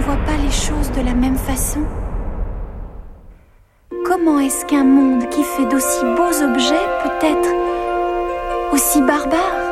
ne voit pas les choses de la même façon? Comment est-ce qu'un monde qui fait d'aussi beaux objets peut être aussi barbare?